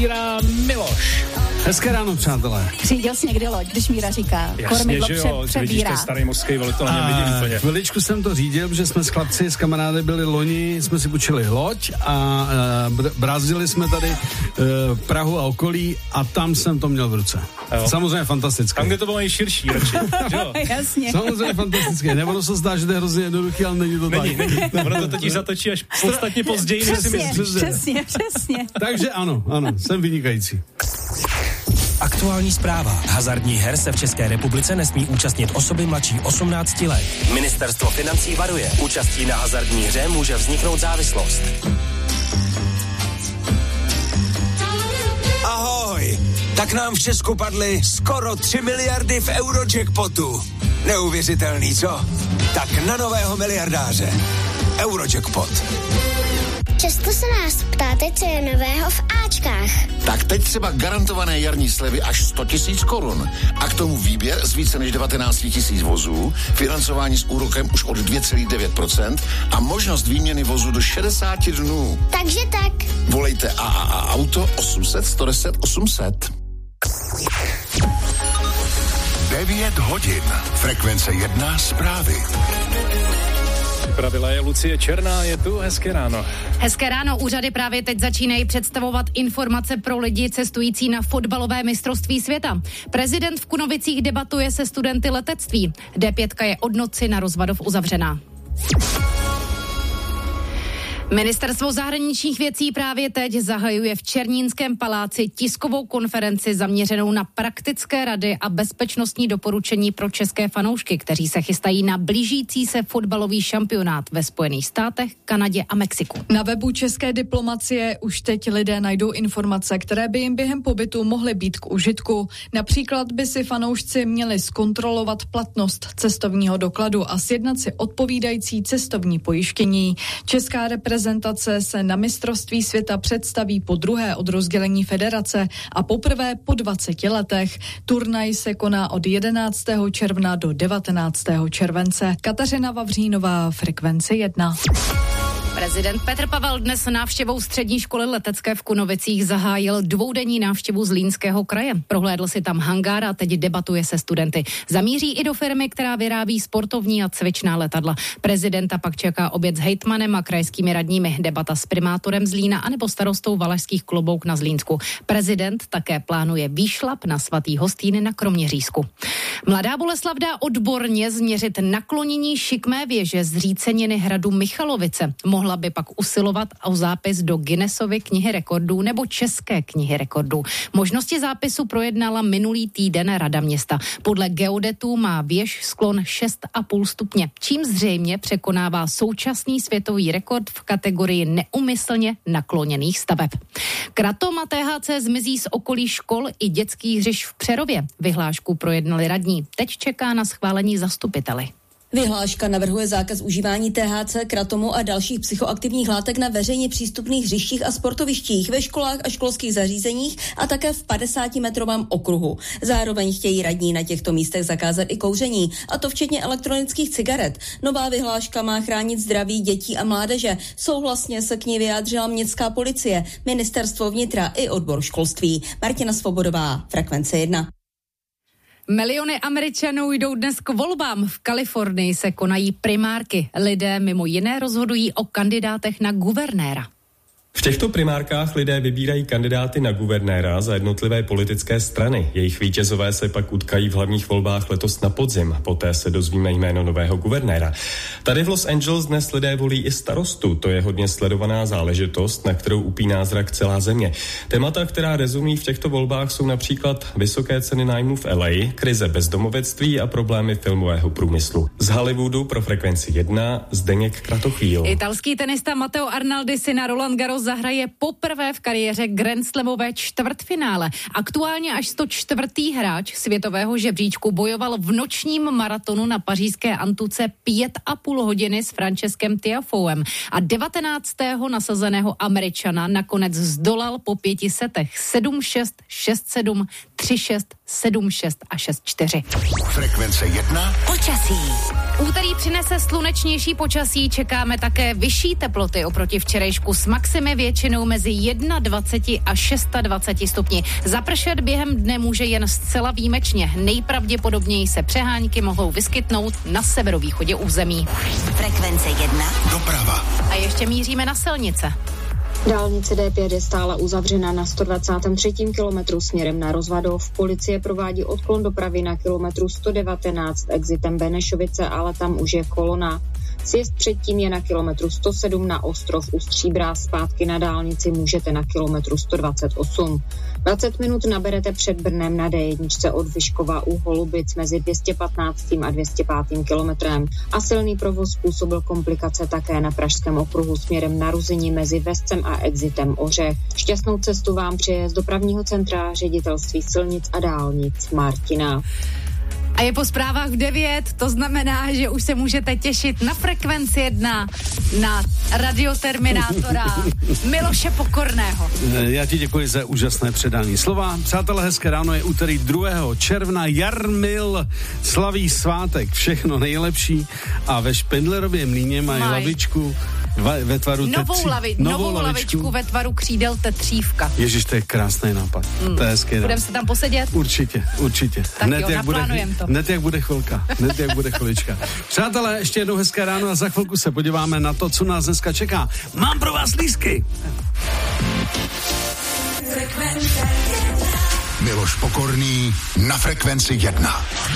přebírá Miloš. Hezké ráno, přátelé. Řídil jsi někdy loď, když Míra říká. Jasně, že jo, vidíš, ten starý moský voli, to na mě vidím úplně. Chviličku jsem to řídil, protože jsme s chlapci, s kamarády byli loni, jsme si půjčili loď a brázdili jsme tady Prahu a okolí a tam jsem to měl v ruce. Jo. Samozřejmě fantastické. Tam, kde to bylo nejširší, radši. Jasně. Samozřejmě fantastické. Nebo se zdá, že to je hrozně jednoduchý, ale není to tak. Není. Ono to totiž zatočí až podstatně později, než si myslíš. Přesně. Takže ano, jsem vynikající. Aktuální zpráva. Hazardních her se v České republice nesmí účastnit osoby mladší 18 let. Ministerstvo financí varuje. Účastí na hazardní hře může vzniknout závislost. Ahoj! Tak nám v Česku padly skoro 3 miliardy v Eurojackpotu. Neuvěřitelný, co? Tak na nového miliardáře. Eurojackpot. Často se nás ptáte, co je nového v Ačkách. Tak teď třeba garantované jarní slevy až 100 000 korun. A k tomu výběr z více než 19 000 vozů, financování s úrokem už od 2,9% a možnost výměny vozu do 60 dnů. Takže tak. Volejte AAA Auto 800 110 800. 9 hodin. Frekvence 1 zprávy. Pravila je Lucie Černá, je tu, hezké ráno. Hezké ráno, úřady právě teď začínají představovat informace pro lidi cestující na fotbalové mistrovství světa. Prezident v Kunovicích debatuje se studenty letectví. D5 je od noci na Rozvadov uzavřená. Ministerstvo zahraničních věcí právě teď zahajuje v Černínském paláci tiskovou konferenci zaměřenou na praktické rady a bezpečnostní doporučení pro české fanoušky, kteří se chystají na blížící se fotbalový šampionát ve Spojených státech, Kanadě a Mexiku. Na webu české diplomacie už teď lidé najdou informace, které by jim během pobytu mohly být k užitku. Například by si fanoušci měli zkontrolovat platnost cestovního dokladu a sjednat si odpovídající cestovní pojištění. Česká reprezentace se na mistrovství světa představí po druhé od rozdělení federace a poprvé po 20 letech. Turnaj se koná od 11. června do 19. července. Kateřina Vavřínová, Frekvence 1. Prezident Petr Pavel dnes návštěvou střední školy letecké v Kunovicích zahájil dvoudenní návštěvu Zlínského kraje. Prohlédl si tam hangár a teď debatuje se studenty. Zamíří i do firmy, která vyrábí sportovní a cvičná letadla. Prezidenta pak čeká oběd s hejtmanem a krajskými radními, debata s primátorem Zlína anebo starostou Valašských Klobouk na Zlínsku. Prezident také plánuje výšlap na Svatý Hostýn na Kroměřížsku. Mladá Boleslav dá odborně změřit naklonění šikmé věže zříceniny hradu Michalovice. Mohla by pak usilovat o zápis do Guinnessovy knihy rekordů nebo České knihy rekordů. Možnosti zápisu projednala minulý týden Rada města. Podle geodetů má věž sklon 6,5 stupně, čím zřejmě překonává současný světový rekord v kategorii neumyslně nakloněných staveb. Kratom a THC zmizí z okolí škol i dětských hřiš v Přerově. Vyhlášku projednali radní. Teď čeká na schválení zastupiteli. Vyhláška navrhuje zákaz užívání THC, kratomu a dalších psychoaktivních látek na veřejně přístupných hřištích a sportovištích, ve školách a školských zařízeních a také v 50-metrovém okruhu. Zároveň chtějí radní na těchto místech zakázat i kouření, a to včetně elektronických cigaret. Nová vyhláška má chránit zdraví dětí a mládeže. Souhlasně se k ní vyjádřila městská policie, ministerstvo vnitra i odbor školství. Martina Svobodová, Frekvence 1. Miliony Američanů jdou dnes k volbám. V Kalifornii se konají primárky. Lidé mimo jiné rozhodují o kandidátech na guvernéra. V těchto primárkách lidé vybírají kandidáty na guvernéra za jednotlivé politické strany. Jejich vítězové se pak utkají v hlavních volbách letos na podzim. Poté se dozvíme jméno nového guvernéra. Tady v Los Angeles dnes lidé volí i starostu. To je hodně sledovaná záležitost, na kterou upíná zrak celá země. Témata, která rezonují v těchto volbách, jsou například vysoké ceny nájmů v LA, krize bezdomovectví a problémy filmového průmyslu. Z Hollywoodu pro Frekvenci 1 Zdeněk Kratochvíl. Italský tenista Matteo Arnaldi si na Roland Garros zahraje poprvé v kariéře Grand Slamové čtvrtfinále. Aktuálně až 104. hráč světového žebříčku bojoval v nočním maratonu na pařížské Antuce 5,5 hodiny s Franceskem Tiafouem a 19. nasazeného Američana nakonec zdolal po 5 setech 7-6, 6-7, 3-6, 7-6 a 6-4. Frekvence 1. Počasí. Úterý přinese slunečnější počasí, čekáme také vyšší teploty oproti včerejšku s maximy většinou mezi 21 a 26 stupni. Zapršet během dne může jen zcela výjimečně. Nejpravděpodobněji se přehánky mohou vyskytnout na severovýchodě území. Frekvence 1. Doprava. A ještě míříme na silnice. Dálnice D5 je stále uzavřena na 123. kilometru směrem na Rozvadov. Policie provádí odklon dopravy na kilometru 119 exitem Benešovice, ale tam už je kolona. Sjezd předtím je na kilometru 107 na Ostrov u Stříbra, zpátky na dálnici můžete na kilometru 128. 20 minut naberete před Brnem na D1 od Vyškova u Holubic mezi 215. a 205. kilometrem. A silný provoz způsobil komplikace také na Pražském okruhu směrem na Ruzini mezi Vescem a exitem Ořech. Šťastnou cestu vám přeje z dopravního centra Ředitelství silnic a dálnic Martina. A je po zprávách v 9, to znamená, že už se můžete těšit na Frekvenci 1, na radioterminátora Miloše Pokorného. Já ti děkuji za úžasné předání slova. Přátelé, hezké ráno, je úterý 2. června, Jarmil slaví svátek, všechno nejlepší a ve Špendlerově mlýně mají lavičku ve tvaru novou lavičku ve tvaru křídel tetřívka. Ježiš, to je krásný nápad. To je hezké. Budeme se tam posedět? Určitě. Tak hned, jo, naplánujem to. Hned jak bude chvilička. Přátelé, ještě jednou hezké ráno a za chvilku se podíváme na to, co nás dneska čeká. Mám pro vás lístky. Miloš Pokorný na Frekvenci 1.